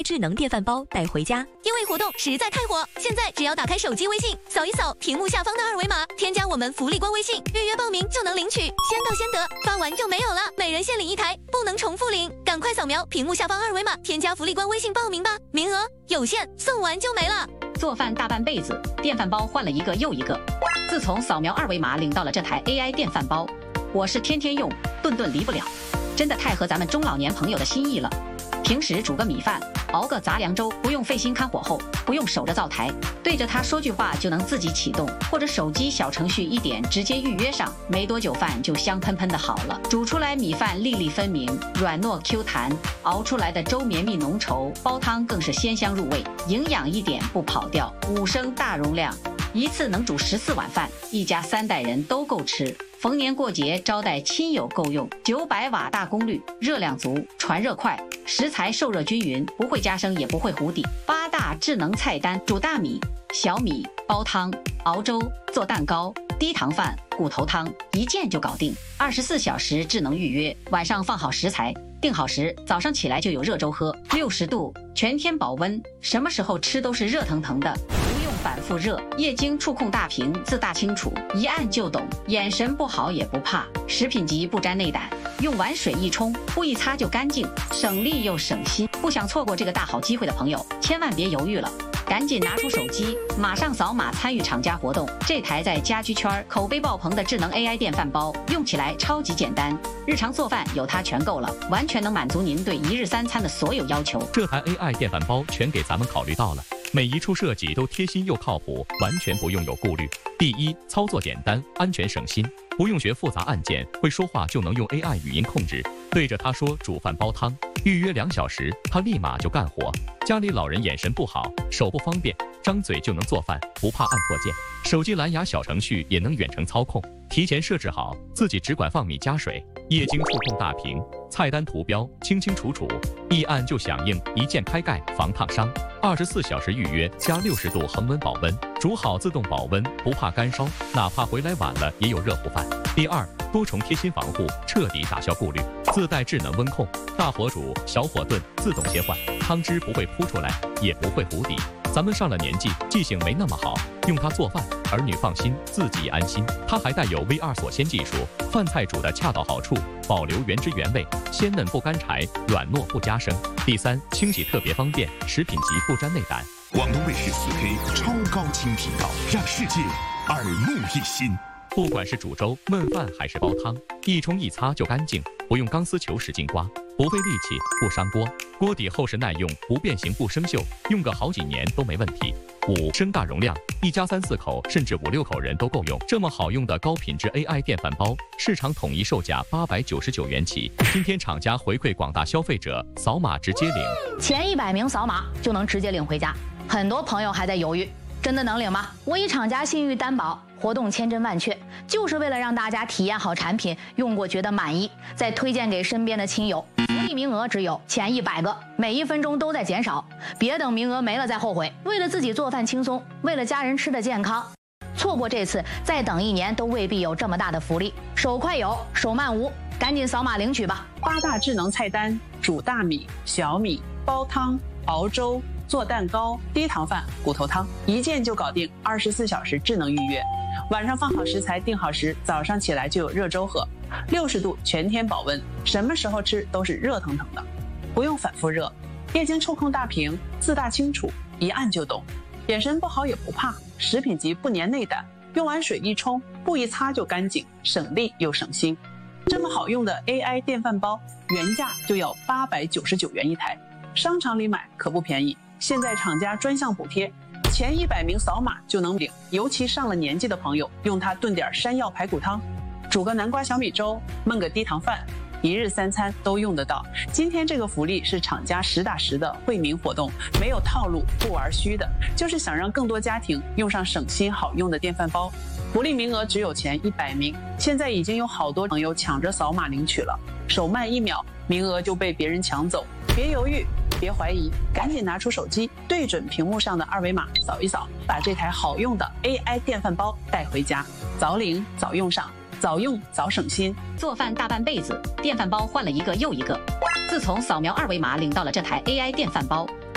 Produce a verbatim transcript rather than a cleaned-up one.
智能电饭煲带回家。 优惠活动实在太火，现在只要打开手机微信，扫一扫屏幕下方的二维码，添加我们福利官微信，预约报名就能领取，先到先得，发完就没有了，每人限领一台，不能重复领。赶快扫描屏幕下方二维码，添加福利官微信报名吧，名额有限，送完就没了。 做饭大半辈子，电饭煲换了一个又一个。自从扫描二维码领到了这台 A I 电饭煲，我是天天用，顿顿离不了，真的太合咱们中老年朋友的心意了。平时煮个米饭，熬个杂粮粥，不用费心看火候，不用守着灶台，对着它说句话就能自己启动，或者手机小程序一点直接预约上，没多久饭就香喷喷的好了。煮出来米饭粒粒分明，软糯 Q 弹，熬出来的粥绵密浓稠，煲汤更是鲜香入味，营养一点不跑调，五升大容量，一次能煮十四碗饭，一家三代人都够吃。逢年过节招待亲友够用，九百瓦大功率，热量足，传热快，食材受热均匀，不会加生也不会糊底。八大智能菜单：煮大米、小米、煲汤、熬粥、做蛋糕、低糖饭、骨头汤，一键就搞定。二十四小时智能预约，晚上放好食材，定好时，早上起来就有热粥喝。六十度，全天保温，什么时候吃都是热腾腾的。反复热，液晶触控大屏，字大清楚，一按就懂，眼神不好也不怕，食品级不沾内胆，用完水一冲，不一擦就干净，省力又省心。不想错过这个大好机会的朋友，千万别犹豫了，赶紧拿出手机，马上扫码参与厂家活动。这台在家居圈口碑爆棚的智能 A I 电饭煲，用起来超级简单，日常做饭有它全够了，完全能满足您对一日三餐的所有要求。 这台 A I 电饭煲全给咱们考虑到了。每一处设计都贴心又靠谱，完全不用有顾虑。第一，操作简单，安全省心，不用学复杂按键，会说话就能用 A I 语音控制，对着它说煮饭煲汤，预约两小时，它立马就干活。家里老人眼神不好，手不方便，张嘴就能做饭，不怕按错键。手机蓝牙小程序也能远程操控，提前设置好，自己只管放米加水。液晶触控大屏，菜单图标清清楚楚，一按就响应，一键开盖，防烫伤。二十四小时预约加六十度恒温保温，煮好自动保温，不怕干烧，哪怕回来晚了也有热乎饭。第二，多重贴心防护，彻底打消顾虑，自带智能温控，大火煮、小火炖自动切换，汤汁不会扑出来，也不会糊底。咱们上了年纪，记性没那么好，用它做饭，儿女放心，自己安心。它还带有 V 二 锁鲜技术，饭菜煮的恰到好处，保留原汁原味，鲜嫩不干柴，软糯不加生。第三，清洗特别方便，食品级不沾内胆。 广东卫视 四 K 超高清频道，让世界耳目一新。 不管是煮粥、焖饭还是煲汤，一冲一擦就干净，不用钢丝球使劲刮，不费力气，不伤锅，锅底厚实耐用，不变形不生锈，用个好几年都没问题。五升大容量，一家三四口甚至五六口人都够用。这么好用的高品质 A I 电饭煲，市场统一售价八百九十九元起。今天厂家回馈广大消费者，扫码直接领， 前一百名扫码就能直接领回家。很多朋友还在犹豫，真的能领吗？我以厂家信誉担保，活动千真万确，就是为了让大家体验好产品，用过觉得满意，再推荐给身边的亲友。福利名额只有前一百个，每一分钟都在减少，别等名额没了再后悔。为了自己做饭轻松，为了家人吃的健康，错过这次，再等一年都未必有这么大的福利。手快有，手慢无，赶紧扫码领取吧！ 八大智能菜单：煮大米、小米、煲汤、熬粥、做蛋糕、低糖饭、骨头汤，一键就搞定。二十四小时智能预约，晚上放好食材，定好时，早上起来就有热粥喝。六十度全天保温，什么时候吃都是热腾腾的，不用反复热。液晶触控大屏，字大清楚，一按就懂，眼神不好也不怕，食品级不粘内胆，用完水一冲，不一擦就干净，省力又省心。这么好用的 A I 电饭煲，原价就要八百九十九元一台，商场里买可不便宜。现在厂家专项补贴，前一百名扫码就能领，尤其上了年纪的朋友，用它炖点山药排骨汤，煮个南瓜小米粥，焖个低糖饭，一日三餐都用得到。今天这个福利是厂家实打实的惠民活动，没有套路，不玩虚的，就是想让更多家庭用上省心好用的电饭煲。福利名额只有前一百名，现在已经有好多朋友抢着扫码领取了，手慢一秒，名额就被别人抢走。别犹豫，别怀疑，赶紧拿出手机，对准屏幕上的二维码扫一扫，把这台好用的 A I 电饭煲带回家，早领早用上，早用早省心。 做饭大半辈子，电饭煲换了一个又一个。自从扫描二维码领到了这台 A I 电饭煲，